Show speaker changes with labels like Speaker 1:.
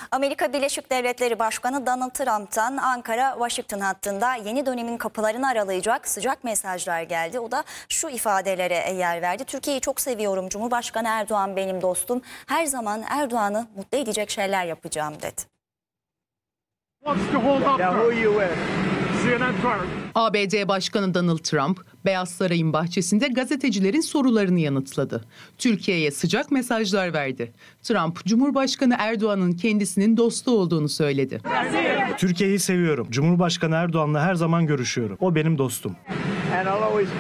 Speaker 1: Amerika Birleşik Devletleri Başkanı Donald Trump'tan Ankara-Washington hattında yeni dönemin kapılarını aralayacak sıcak mesajlar geldi. O da şu ifadelere yer verdi. Türkiye'yi çok seviyorum. Cumhurbaşkanı Erdoğan benim dostum. Her zaman Erdoğan'ı mutlu edecek şeyler yapacağım dedi.
Speaker 2: ABD Başkanı Donald Trump, Beyaz Saray'ın bahçesinde gazetecilerin sorularını yanıtladı. Türkiye'ye sıcak mesajlar verdi. Trump, Cumhurbaşkanı Erdoğan'ın kendisinin dostu olduğunu söyledi.
Speaker 3: Türkiye'yi seviyorum. Cumhurbaşkanı Erdoğan'la her zaman görüşüyorum. O benim dostum.